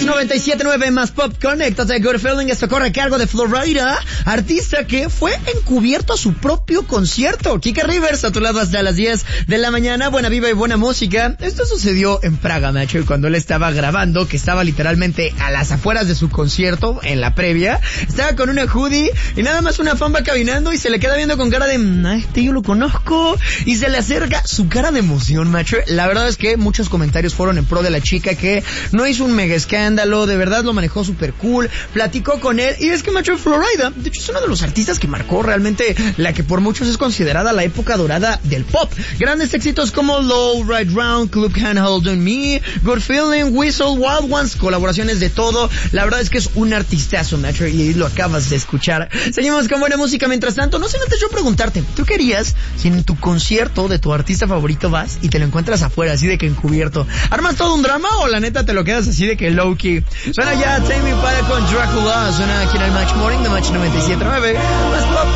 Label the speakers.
Speaker 1: 97.9 más pop, conéctate, Good Feeling. Esto corre a cargo de Florida, artista que fue encubierto a su propio concierto. Kike Rivers, a tu lado hasta las 10 de la mañana. Buena viva y buena música. Esto sucedió en Praga, macho, y cuando él estaba grabando, que estaba literalmente a las afueras de su concierto, en la previa, estaba con una hoodie y nada más una fan va caminando y se le queda viendo con cara de, este yo lo conozco, y se le acerca su cara de emoción, macho. La verdad es que muchos comentarios fueron en pro de la chica, que no hizo un mega escándalo, de verdad lo manejó súper cool, platicó con él, y es que macho, Florida, de hecho, es uno de los artistas que marcó realmente la que por muchos es considerada la época dorada del pop. Grandes éxitos como Low, Right Round, Club Can't Hold On Me, Good Feeling, Whistle, Wild Ones, colaboraciones de todo. La verdad es que es un artistazo, macho, y lo acabas de escuchar. Seguimos con buena música. Mientras tanto, no sé, antes yo preguntarte, ¿tú querías si en tu concierto de tu artista favorito vas y te lo encuentras afuera, así de que encubierto? ¿Armas todo un drama o la neta te lo quedas así de que low-key? Suena ya Tame Impala con Dracula, suena aquí en el Match Morning de Match 97.9. Más pop.